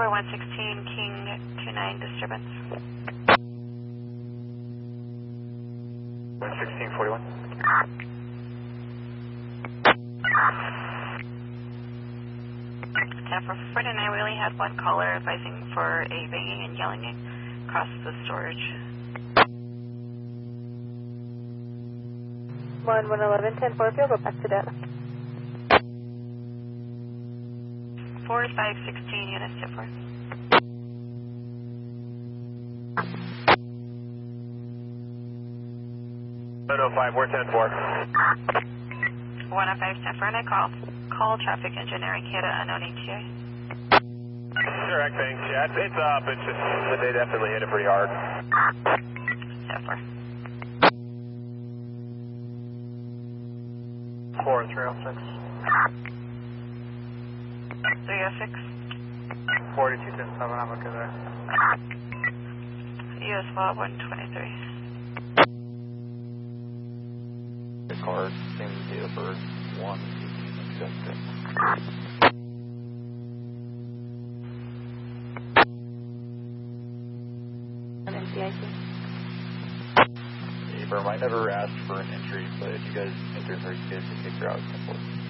116, King 29 disturbance. 11641. For 49, we only had one caller advising for a banging and yelling across the storage. 111, 10-4, go back to data. 4516, units to 4. 105, we're 10-4. 105, 10-4, and I call traffic engineering, Kata, unknown ETA. Sure, thanks. Yeah, it's up. It's just, they definitely hit it pretty hard. 10-4. 4306. 306. 4210-7, I'm okay there. US Law 123. The car seems to be for 1, accepted. An NCIC. Hey, Berm, I never asked for an entry, but if you guys enter very good to take her out, 10-4.